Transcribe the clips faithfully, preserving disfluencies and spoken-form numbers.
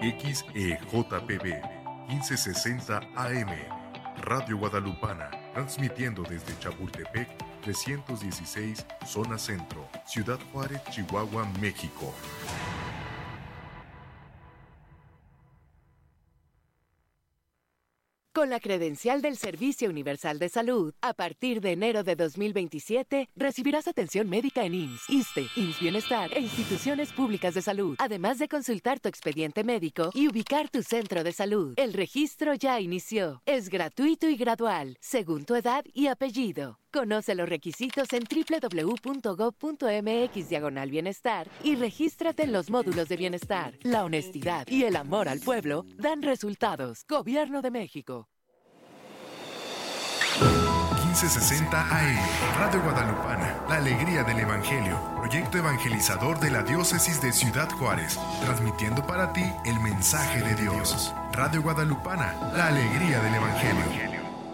X E J P B quince sesenta A M, Radio Guadalupana, transmitiendo desde Chapultepec trescientos dieciséis, Zona Centro, Ciudad Juárez, Chihuahua, México. Con la credencial del Servicio Universal de Salud, a partir de enero de dos mil veintisiete, recibirás atención médica en I M S S, ISSSTE, I M S S Bienestar e instituciones públicas de salud, además de consultar tu expediente médico y ubicar tu centro de salud. El registro ya inició. Es gratuito y gradual, según tu edad y apellido. Conoce los requisitos en doble u doble u doble u punto gob punto eme equis diagonal bienestar y regístrate en los módulos de bienestar. La honestidad y el amor al pueblo dan resultados. Gobierno de México. quince sesenta A M, Radio Guadalupana, la alegría del Evangelio, proyecto evangelizador de la diócesis de Ciudad Juárez, transmitiendo para ti el mensaje de Dios. Radio Guadalupana, la alegría del Evangelio.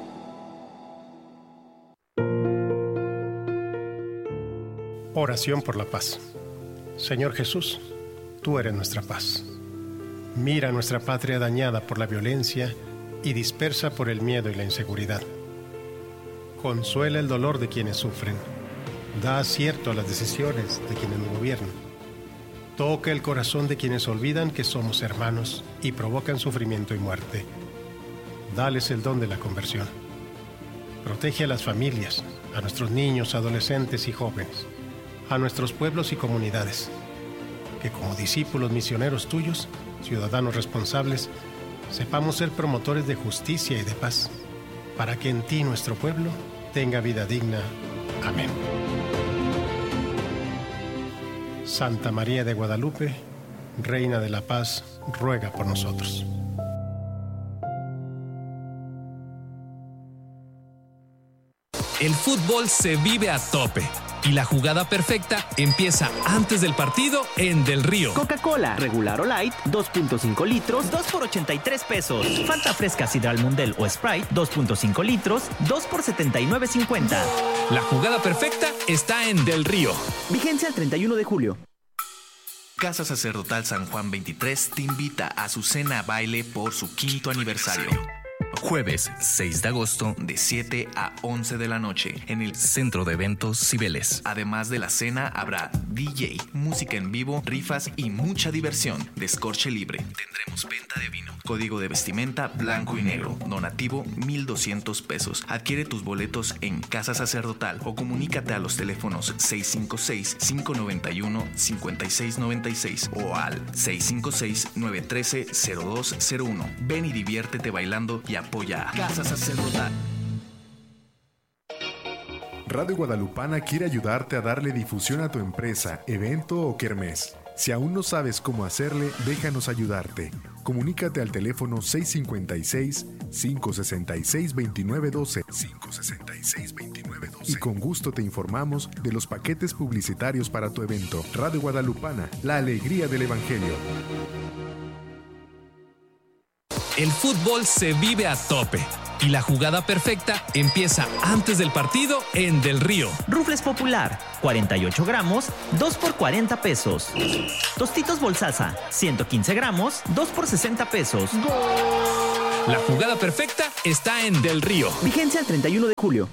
Oración por la paz. Señor Jesús, tú eres nuestra paz. Mira nuestra patria dañada por la violencia y dispersa por el miedo y la inseguridad. Consuela el dolor de quienes sufren. Da acierto a las decisiones de quienes nos gobiernan. Toca el corazón de quienes olvidan que somos hermanos y provocan sufrimiento y muerte. Dales el don de la conversión. Protege a las familias, a nuestros niños, adolescentes y jóvenes, a nuestros pueblos y comunidades, que como discípulos misioneros tuyos, ciudadanos responsables, sepamos ser promotores de justicia y de paz, para que en ti nuestro pueblo tenga vida digna. Amén. Santa María de Guadalupe, Reina de la Paz, ruega por nosotros. El fútbol se vive a tope y la jugada perfecta empieza antes del partido en Del Río. Coca-Cola, regular o light, dos punto cinco litros, dos por ochenta y tres pesos. Fanta fresca Sidral Mundel o Sprite, dos punto cinco litros, dos por setenta y nueve cincuenta. La jugada perfecta está en Del Río. Vigencia al treinta y uno de julio. Casa Sacerdotal San Juan veintitrés te invita a su cena baile por su quinto aniversario. Jueves seis de agosto de siete a once de la noche en el Centro de Eventos Cibeles. Además de la cena habrá D J, música en vivo, rifas y mucha diversión. Descorche libre. Tendremos venta de vino. Código de vestimenta blanco y negro. Donativo mil doscientos pesos. Adquiere tus boletos en Casa Sacerdotal o comunícate a los teléfonos seis cinco seis, cinco nueve uno, cinco seis nueve seis o al seis cinco seis, nueve uno tres, cero dos cero uno. Ven y diviértete bailando y apoya a Casa Sacerdotal. Radio Guadalupana quiere ayudarte a darle difusión a tu empresa, evento o kermés. Si aún no sabes cómo hacerle, déjanos ayudarte. Comunícate al teléfono seis cinco seis, cinco seis seis, dos nueve uno dos, cinco seis seis, dos nueve uno dos y con gusto te informamos de los paquetes publicitarios para tu evento. Radio Guadalupana, la alegría del Evangelio. El fútbol se vive a tope y la jugada perfecta empieza antes del partido en Del Río. Rufles Popular, cuarenta y ocho gramos, dos por cuarenta pesos. Tostitos Bolsaza, ciento quince gramos, dos por sesenta pesos. La jugada perfecta está en Del Río. Vigencia el treinta y uno de julio.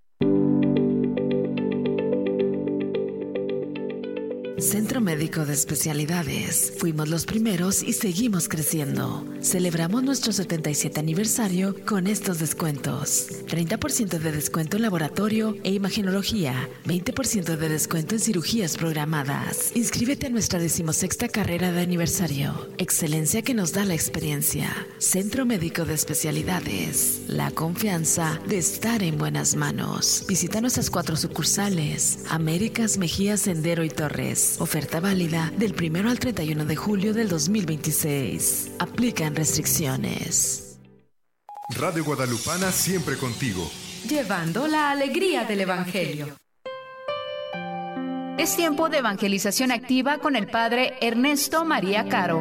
Centro Médico de Especialidades. Fuimos los primeros y seguimos creciendo. Celebramos nuestro setenta y siete aniversario con estos descuentos. treinta por ciento de descuento en laboratorio e imagenología. veinte por ciento de descuento en cirugías programadas. Inscríbete a nuestra decimosexta carrera de aniversario. Excelencia que nos da la experiencia. Centro Médico de Especialidades. La confianza de estar en buenas manos. Visita nuestras cuatro sucursales. Américas, Mejía, Sendero y Torres. Oferta válida del primero al treinta y uno de julio del dos mil veintiséis. Aplican restricciones. Radio Guadalupana siempre contigo. Llevando la alegría del Evangelio. Es tiempo de evangelización activa con el Padre Ernesto María Caro.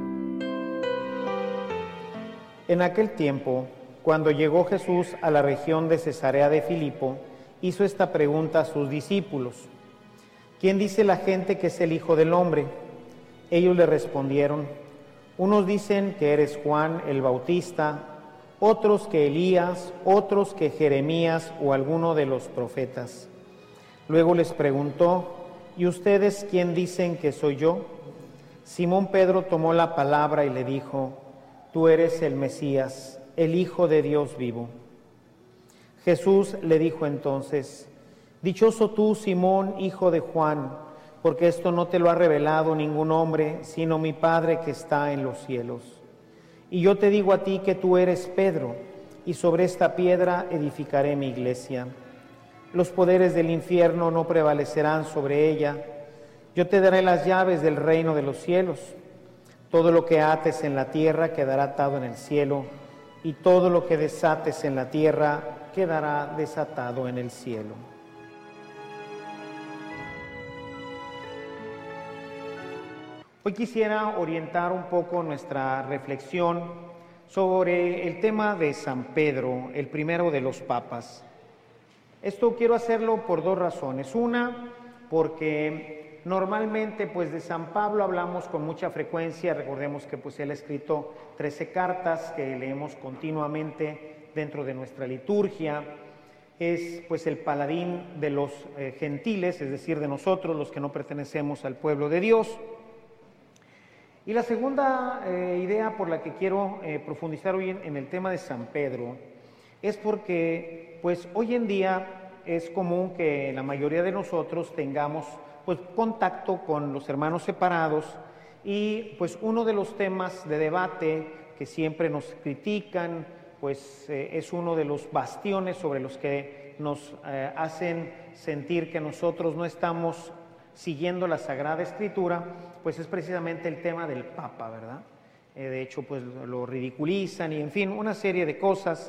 En aquel tiempo, cuando llegó Jesús a la región de Cesarea de Filipo, hizo esta pregunta a sus discípulos: ¿quién dice la gente que es el Hijo del Hombre? Ellos le respondieron: Unos dicen que eres Juan el Bautista, otros que Elías, otros que Jeremías o alguno de los profetas. Luego les preguntó, ¿y ustedes quién dicen que soy yo? Simón Pedro tomó la palabra y le dijo, tú eres el Mesías, el Hijo de Dios vivo. Jesús le dijo entonces, dichoso tú, Simón, hijo de Juan, porque esto no te lo ha revelado ningún hombre, sino mi Padre que está en los cielos. Y yo te digo a ti que tú eres Pedro, y sobre esta piedra edificaré mi iglesia. Los poderes del infierno no prevalecerán sobre ella. Yo te daré las llaves del reino de los cielos. Todo lo que ates en la tierra quedará atado en el cielo, y todo lo que desates en la tierra quedará desatado en el cielo. Hoy quisiera orientar un poco nuestra reflexión sobre el tema de San Pedro, el primero de los papas. Esto quiero hacerlo por dos razones. Una, porque normalmente pues de San Pablo hablamos con mucha frecuencia. Recordemos que pues él ha escrito trece cartas que leemos continuamente dentro de nuestra liturgia. Es pues el paladín de los eh, gentiles, es decir, de nosotros los que no pertenecemos al pueblo de Dios. Y la segunda eh, idea por la que quiero eh, profundizar hoy en, en el tema de San Pedro es porque pues hoy en día es común que la mayoría de nosotros tengamos pues contacto con los hermanos separados y pues uno de los temas de debate que siempre nos critican pues eh, es uno de los bastiones sobre los que nos eh, hacen sentir que nosotros no estamos siguiendo la Sagrada Escritura, pues es precisamente el tema del Papa, ¿verdad? Eh, de hecho, pues lo ridiculizan y en fin, una serie de cosas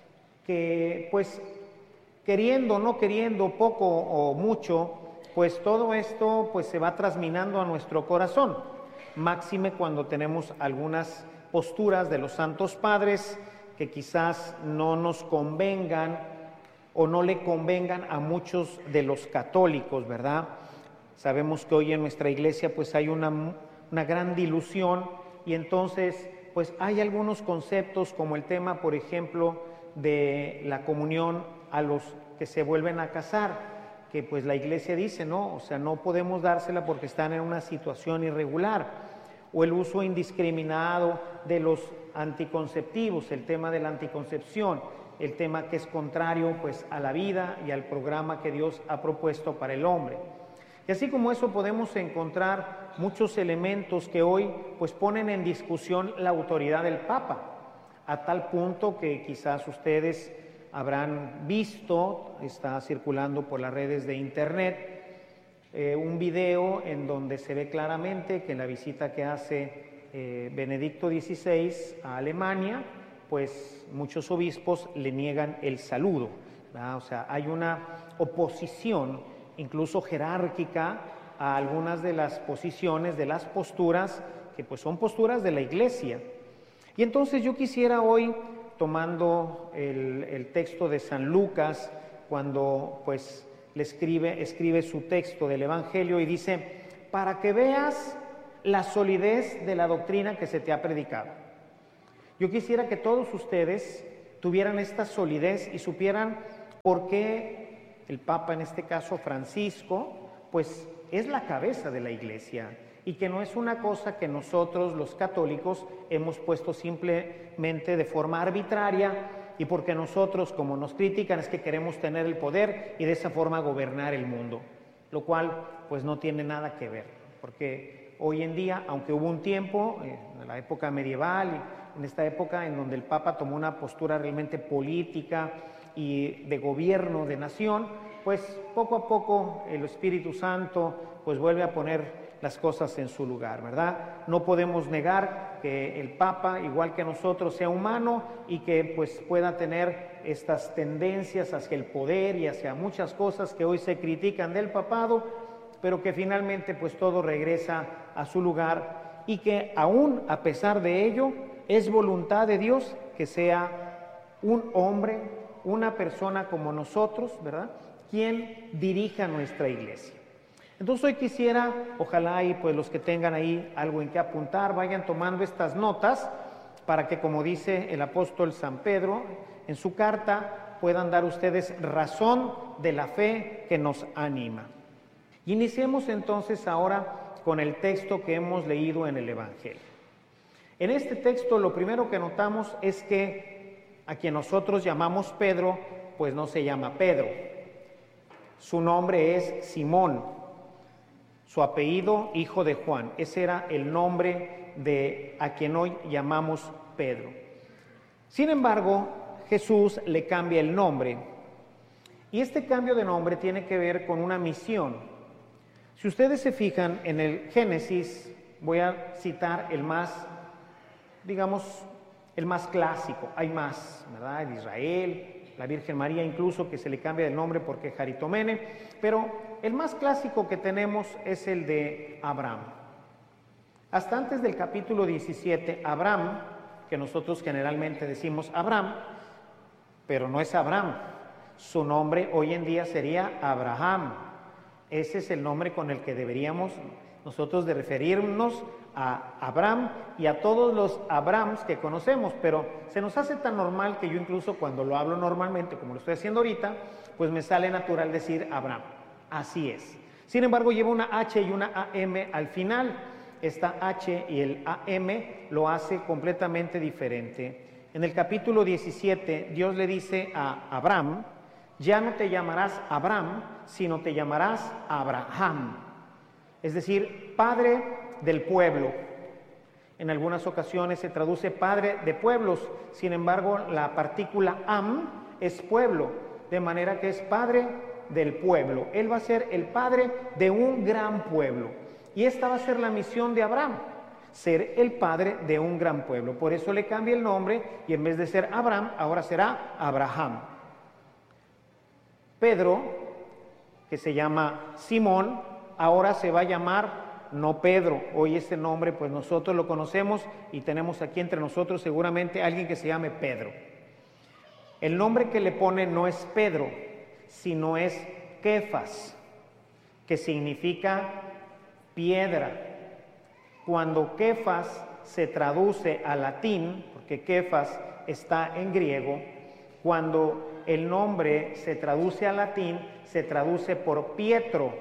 que pues queriendo, no queriendo, poco o mucho, pues todo esto pues se va trasminando a nuestro corazón, máxime cuando tenemos algunas posturas de los santos padres que quizás no nos convengan o no le convengan a muchos de los católicos, ¿verdad? Sabemos que hoy en nuestra iglesia pues hay una, una gran dilución y entonces pues hay algunos conceptos como el tema, por ejemplo, de la comunión a los que se vuelven a casar, que pues la iglesia dice, no, o sea, no podemos dársela porque están en una situación irregular, o el uso indiscriminado de los anticonceptivos, el tema de la anticoncepción, el tema que es contrario pues a la vida y al programa que Dios ha propuesto para el hombre. Y así como eso podemos encontrar muchos elementos que hoy pues ponen en discusión la autoridad del Papa, a tal punto que quizás ustedes habrán visto, está circulando por las redes de internet, eh, un video en donde se ve claramente que en la visita que hace eh, Benedicto dieciséis a Alemania, pues muchos obispos le niegan el saludo, ¿verdad? O sea, hay una oposición incluso jerárquica a algunas de las posiciones, de las posturas, que pues son posturas de la iglesia. Y entonces yo quisiera hoy, tomando el, el texto de San Lucas, cuando pues le escribe, escribe su texto del Evangelio y dice, para que veas la solidez de la doctrina que se te ha predicado. Yo quisiera que todos ustedes tuvieran esta solidez y supieran por qué el Papa, en este caso Francisco, pues es la cabeza de la iglesia y que no es una cosa que nosotros los católicos hemos puesto simplemente de forma arbitraria y porque nosotros, como nos critican, es que queremos tener el poder y de esa forma gobernar el mundo, lo cual pues no tiene nada que ver, porque hoy en día, aunque hubo un tiempo, en la época medieval, en esta época en donde el Papa tomó una postura realmente política y de gobierno de nación, pues poco a poco el Espíritu Santo pues vuelve a poner las cosas en su lugar, ¿verdad? No podemos negar que el Papa, igual que nosotros, sea humano y que pues pueda tener estas tendencias hacia el poder y hacia muchas cosas que hoy se critican del papado, pero que finalmente pues todo regresa a su lugar y que aún a pesar de ello es voluntad de Dios que sea un hombre, una persona como nosotros, ¿verdad?, quien dirija nuestra iglesia. Entonces hoy quisiera, ojalá y pues los que tengan ahí algo en que apuntar, vayan tomando estas notas para que, como dice el apóstol San Pedro en su carta, puedan dar ustedes razón de la fe que nos anima. Iniciemos entonces ahora con el texto que hemos leído en el Evangelio. En este texto lo primero que notamos es que a quien nosotros llamamos Pedro, pues no se llama Pedro. Su nombre es Simón. Su apellido, hijo de Juan. Ese era el nombre de a quien hoy llamamos Pedro. Sin embargo, Jesús le cambia el nombre. Y este cambio de nombre tiene que ver con una misión. Si ustedes se fijan en el Génesis, voy a citar el más, digamos, el más clásico. Hay más, ¿verdad? El Israel, la Virgen María incluso, que se le cambia el nombre porque Jaritomene, pero el más clásico que tenemos es el de Abraham. Hasta antes del capítulo diecisiete, Abraham, que nosotros generalmente decimos Abraham, pero no es Abraham, su nombre hoy en día sería Abraham. Ese es el nombre con el que deberíamos nosotros de referirnos a Abraham y a todos los Abrahams que conocemos, pero se nos hace tan normal que yo incluso cuando lo hablo normalmente, como lo estoy haciendo ahorita, pues me sale natural decir Abraham. Así es. Sin embargo, lleva una H y una A M al final. Esta H y el A M lo hace completamente diferente. En el capítulo diecisiete, Dios le dice a Abraham, ya no te llamarás Abraham, sino te llamarás Abraham. Es decir, padre del pueblo. En algunas ocasiones se traduce padre de pueblos, sin embargo, la partícula am es pueblo, de manera que es padre del pueblo. Él va a ser el padre de un gran pueblo. Y esta va a ser la misión de Abraham, ser el padre de un gran pueblo. Por eso le cambia el nombre y en vez de ser Abraham, ahora será Abraham. Pedro, que se llama Simón, ahora se va a llamar no Pedro. Hoy ese nombre pues nosotros lo conocemos y tenemos aquí entre nosotros seguramente alguien que se llame Pedro. El nombre que le pone no es Pedro, sino es Kefas, que significa piedra. Cuando Kefas se traduce al latín, porque Kefas está en griego, cuando el nombre se traduce al latín, se traduce por Pietro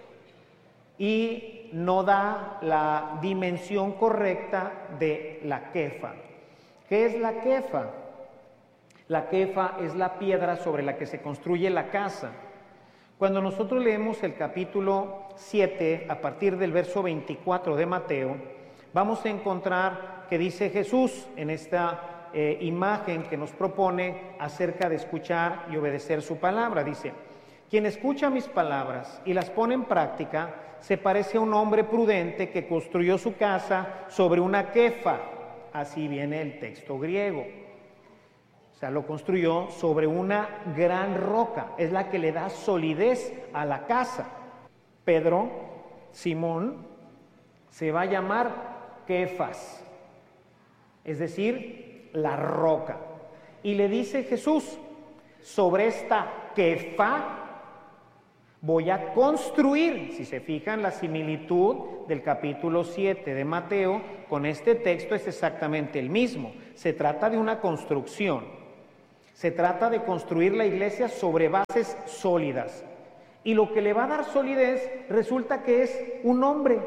y no da la dimensión correcta de la kefa. ¿Qué es la kefa? La kefa es la piedra sobre la que se construye la casa. Cuando nosotros leemos el capítulo siete, a partir del verso veinticuatro de Mateo, vamos a encontrar que dice Jesús en esta eh, imagen que nos propone acerca de escuchar y obedecer su palabra. Dice, quien escucha mis palabras y las pone en práctica, se parece a un hombre prudente que construyó su casa sobre una kefa. Así viene el texto griego. O sea, lo construyó sobre una gran roca. Es la que le da solidez a la casa. Pedro, Simón, se va a llamar Kefas, es decir, la roca. Y le dice Jesús, sobre esta kefa voy a construir. Si se fijan, la similitud del capítulo siete de Mateo con este texto es exactamente el mismo. Se trata de una construcción. Se trata de construir la iglesia sobre bases sólidas. Y lo que le va a dar solidez resulta que es un hombre.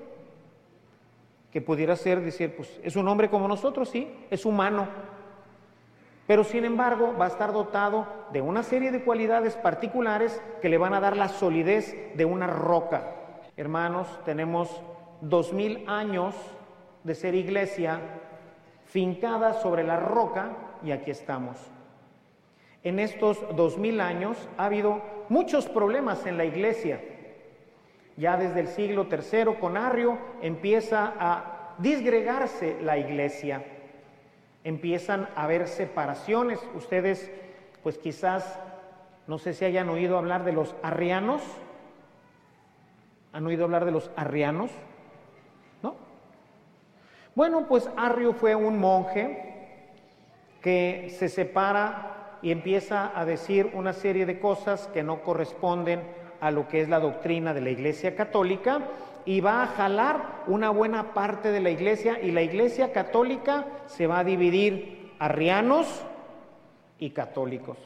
Que pudiera ser, decir, pues es un hombre como nosotros, sí, es humano. Pero sin embargo va a estar dotado de una serie de cualidades particulares que le van a dar la solidez de una roca. Hermanos, tenemos dos mil años de ser iglesia fincada sobre la roca y aquí estamos. En estos dos mil años ha habido muchos problemas en la iglesia. Ya desde el siglo tercero con Arrio empieza a disgregarse la iglesia. Empiezan a haber separaciones. Ustedes, pues quizás, no sé si hayan oído hablar de los arrianos. ¿Han oído hablar de los arrianos? ¿No? Bueno, pues Arrio fue un monje que se separa y empieza a decir una serie de cosas que no corresponden a lo que es la doctrina de la Iglesia Católica y va a jalar una buena parte de la Iglesia, y la Iglesia Católica se va a dividir arrianos y católicos.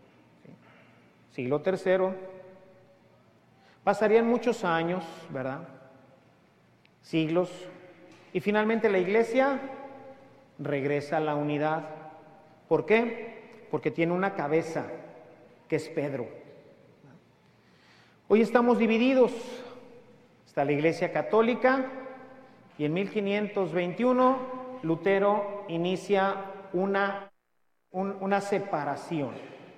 Siglo tercero. Pasarían muchos años, ¿verdad? Siglos. Y finalmente la Iglesia regresa a la unidad. ¿Por qué? Porque tiene una cabeza, que es Pedro. Hoy estamos divididos. Está la Iglesia Católica y en mil quinientos veintiuno Lutero inicia una, un, una separación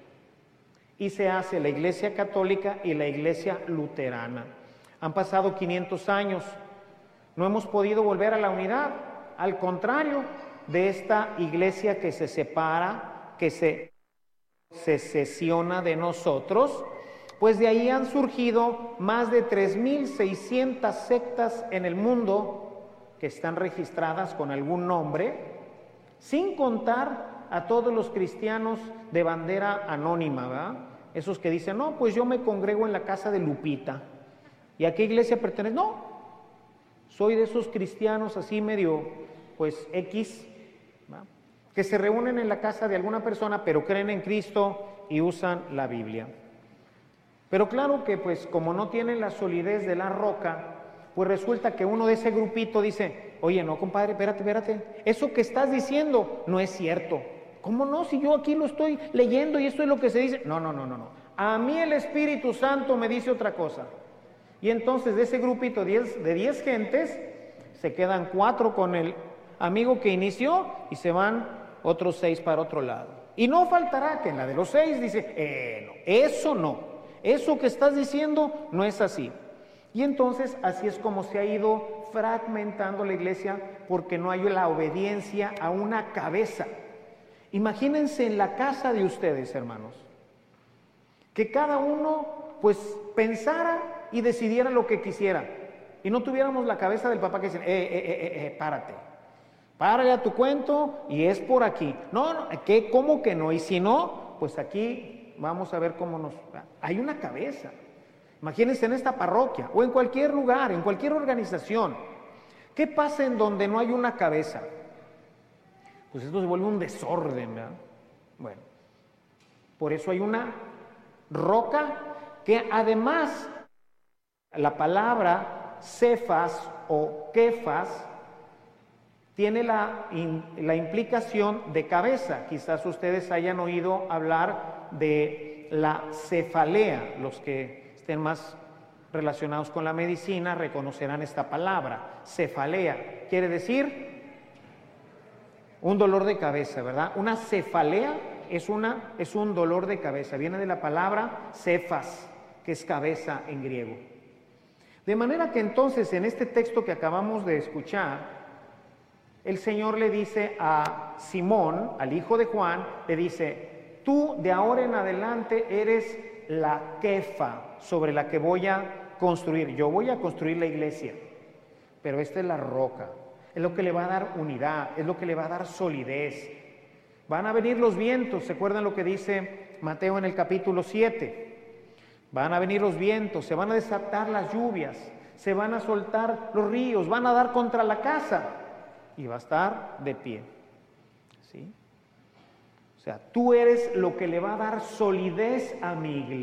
y se hace la Iglesia Católica y la Iglesia Luterana. Han pasado quinientos años, no hemos podido volver a la unidad, al contrario de esta Iglesia que se separa, que se secesiona de nosotros, pues de ahí han surgido más de tres mil seiscientas sectas en el mundo que están registradas con algún nombre, sin contar a todos los cristianos de bandera anónima, ¿verdad? Esos que dicen, no, pues yo me congrego en la casa de Lupita. ¿Y a qué iglesia pertenece? No, soy de esos cristianos así medio, pues, X, ¿verdad? Que se reúnen en la casa de alguna persona, pero creen en Cristo y usan la Biblia. Pero claro que pues como no tienen la solidez de la roca, pues resulta que uno de ese grupito dice, oye, no, compadre, espérate, espérate, eso que estás diciendo no es cierto. ¿Cómo no? Si yo aquí lo estoy leyendo y esto es lo que se dice. No, no, no, no, no. A mí el Espíritu Santo me dice otra cosa. Y entonces de ese grupito diez, de diez gentes, se quedan cuatro con el amigo que inició y se van otros seis para otro lado. Y no faltará que en la de los seis dice, eh, no, eso no. Eso que estás diciendo no es así. Y entonces así es como se ha ido fragmentando la iglesia, porque no hay la obediencia a una cabeza. Imagínense en la casa de ustedes, hermanos, que cada uno pues pensara y decidiera lo que quisiera, y no tuviéramos la cabeza del papá que dice, eh, eh, eh, eh, párate, párale a tu cuento y es por aquí. No, no, ¿qué? ¿Cómo que no? Y si no, pues aquí vamos a ver cómo nos... Hay una cabeza. Imagínense en esta parroquia o en cualquier lugar, en cualquier organización. ¿Qué pasa en donde no hay una cabeza? Pues esto se vuelve un desorden, ¿verdad? Bueno, por eso hay una roca que además la palabra Cefas o Kefas tiene la, in, la implicación de cabeza. Quizás ustedes hayan oído hablar de la cefalea. Los que estén más relacionados con la medicina reconocerán esta palabra. Cefalea quiere decir un dolor de cabeza, ¿verdad? Una cefalea es, una, es un dolor de cabeza. Viene de la palabra cefas, que es cabeza en griego. De manera que entonces en este texto que acabamos de escuchar, el Señor le dice a Simón, al hijo de Juan, le dice, tú de ahora en adelante eres la Kefa sobre la que voy a construir. Yo voy a construir la iglesia, pero esta es la roca, es lo que le va a dar unidad, es lo que le va a dar solidez. Van a venir los vientos, ¿se acuerdan lo que dice Mateo en el capítulo siete? Van a venir los vientos, se van a desatar las lluvias, se van a soltar los ríos, van a dar contra la casa y va a estar de pie, ¿sí? O sea, tú eres lo que le va a dar solidez a mi iglesia.